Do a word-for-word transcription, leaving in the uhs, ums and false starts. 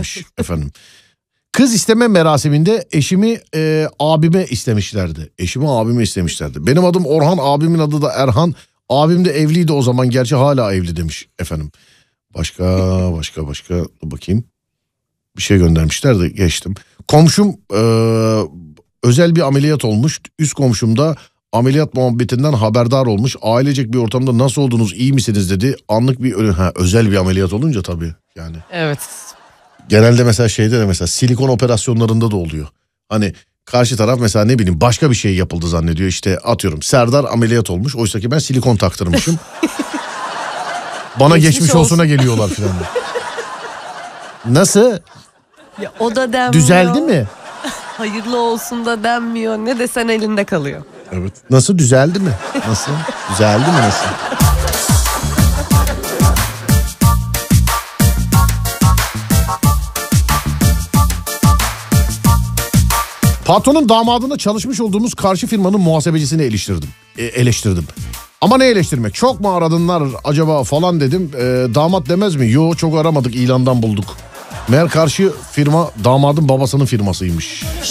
demiş efendim. Kız isteme merasiminde eşimi e, abime istemişlerdi. Eşimi abime istemişlerdi. Benim adım Orhan, abimin adı da Erhan. Abim de evliydi o zaman, gerçi hala evli demiş efendim. Başka başka başka bakayım. Bir şey göndermişler de geçtim. Komşum e, özel bir ameliyat olmuş. Üst komşum da ameliyat muhabbetinden haberdar olmuş. Ailecek bir ortamda nasıl oldunuz, iyi misiniz dedi. Anlık bir ha, özel bir ameliyat olunca tabii yani. Evet. Genelde mesela şeyde de mesela silikon operasyonlarında da oluyor. Hani karşı taraf mesela ne bileyim başka bir şey yapıldı zannediyor. İşte atıyorum Serdar ameliyat olmuş. Oysa ki ben silikon taktırmışım. Bana geçmiş, geçmiş olsuna geliyorlar filan. Nasıl? Ya o da denmiyor. Düzeldi mi? Hayırlı olsun da denmiyor. Ne desen elinde kalıyor. Evet. Nasıl, düzeldi mi? Nasıl? Düzeldi mi nasıl? Patronun damadına çalışmış olduğumuz karşı firmanın muhasebecisini eleştirdim. E, eleştirdim. Ama ne eleştirmek? Çok mu aradınlar acaba falan dedim. E, damat demez mi? Yo, çok aramadık, ilandan bulduk. Meğer karşı firma damadın babasının firmasıymış.